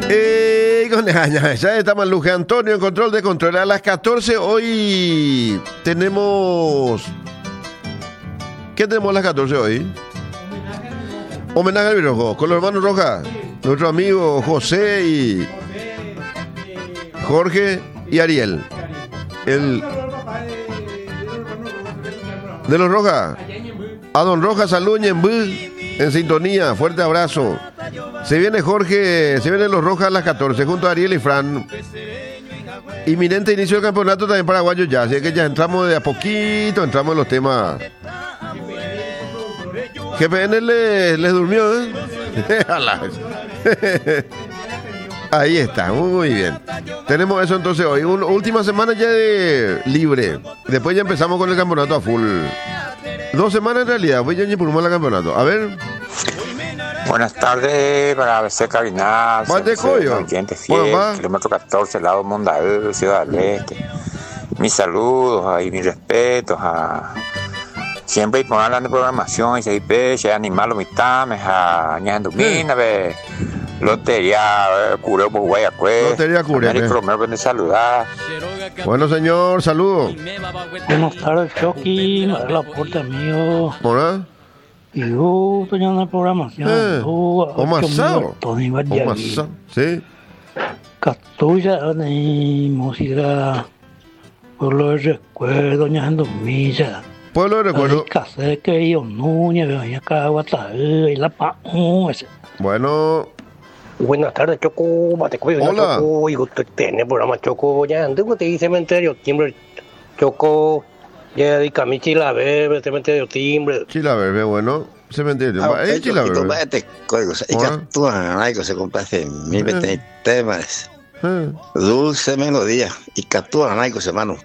Ya estamos Luje Antonio en control de control. A las 14 hoy tenemos... ¿Qué tenemos a las 14 hoy? Homenaje al Virrojo, con los hermanos Rojas. Nuestro amigo José y... Jorge y Ariel. El... De los Rojas. A don Rojas, salud, Ñembú, en sintonía. Fuerte abrazo. Se viene Jorge, se vienen los Rojas a las 14 junto a Ariel y Fran. Inminente inicio del campeonato también paraguayo ya. Así que ya entramos de a poquito, entramos en los temas. GPN les durmió, ¿eh? Ahí está, muy bien. Tenemos eso entonces hoy. Última semana ya de libre. Después ya empezamos con el campeonato a full. 2 semanas en realidad. Voy ya ni por el campeonato. A ver. Buenas tardes para ABC Cabinal. Kilómetro 14, lado Mondaú, Ciudad del Este. Mis saludos y mis respetos a... Siempre por hablar de programación, y se dice, animal, los mitames, a Ñandumina, Lotería Cureo por Guayacue. Lotería Cureo. Américo Romero, ven de saludar. Bueno, señor, saludos. Buenas tardes, Chucky, la puerta, amigo. ¿Hola? Yo estoy en la programación. Omasao. Sí. Catuya de música. Pueblo de recuerdo, Ñandumilla. Pueblo de recuerdo. Casé que yo Núñez, venía acá, Guataú, y la Bueno. Buenas tardes, Choco. Hola. Choco, y gusto tener programa, Choco. Ya, antes te dice cementerio, timbre, Choco. Ya, di Camí Chilaverbe, cementerio, timbre. Chilaverbe, bueno. Cementerio. Chilaverbe. Se complace 1020 temas. Dulce melodía. Y captura Naico, hermano.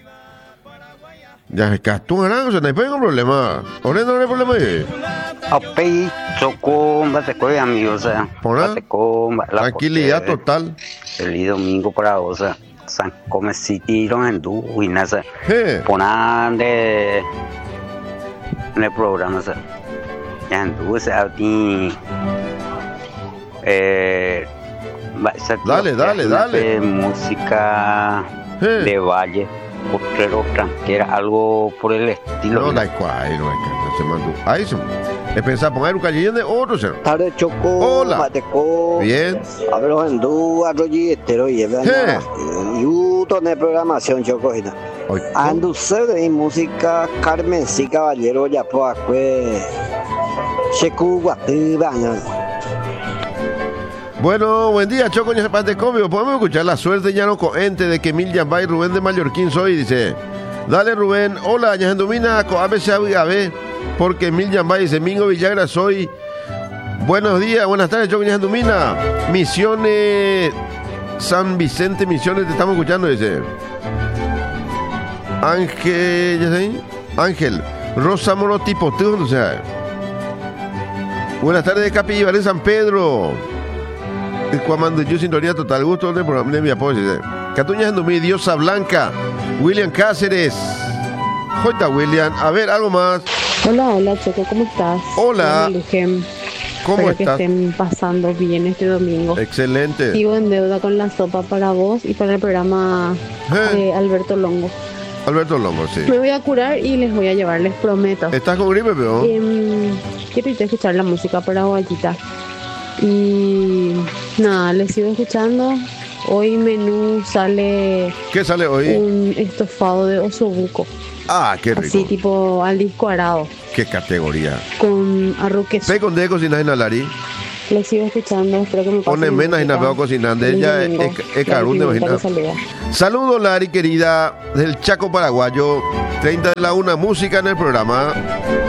Ya, captura, no hay problema. Ahora no hay problema ahí. Apey, Choco, Batecoy, amigos. Tranquilidad total. El domingo para vos, San Come City, en Duinas. Ponan de. En el programa, ya en Duinas, Dale. Música de Valle. Potrero, tranquera, algo por el estilo. No, da igual, se mandó. Ahí se pensaba poner un callejón de otro, señor. Tarde, Choco. Hola. Bateco. Bien. A ver, en dúo, arroyetero, y en de programación, Choco. Anduce de música, Carmen C. Caballero, ya pues, Checu, Guatibaña. Bueno, buen día, Choco, podemos escuchar la suerte ya no coente de que Emil Yambay Rubén de Mallorquín soy, dice. Dale, Rubén. Hola, Ñandumina, Coabe, porque Emil Yambay dice, Mingo Villagra soy. Buenos días, buenas tardes, Choco, Ñandumina. Misiones, San Vicente, Misiones, te estamos escuchando, dice. Ángel, Rosa Moro tipo, o sea. Buenas tardes, Capi Ibaré San Pedro. Cuando yo sintonía total gusto de mi apoyo. Catuña Ñandumí, Diosa Blanca, William Cáceres. J. William, a ver, algo más. Hola, Choco, ¿cómo estás? Hola. ¿Cómo estás? Que estén pasando bien este domingo. Excelente. Sigo en deuda con la sopa para vos y para el programa Alberto Longo. Sí. Me voy a curar y les voy a llevar, les prometo. ¿Estás con gripe, peor? Quiero irte a escuchar la música para Guayita. Y nada, les sigo escuchando. Hoy menú sale... ¿Qué sale hoy? Un estofado de osobuco. Ah, qué rico. Así tipo al disco arado. Qué categoría. Con arroz queso. ¿Pe con de cocinar en Alari? Les sigo escuchando, espero que me pasen. Pone menos y no veo cocinando. Ella es carún de imaginar. Saludos, Lari, querida, del Chaco Paraguayo. 30 de la 1, música en el programa.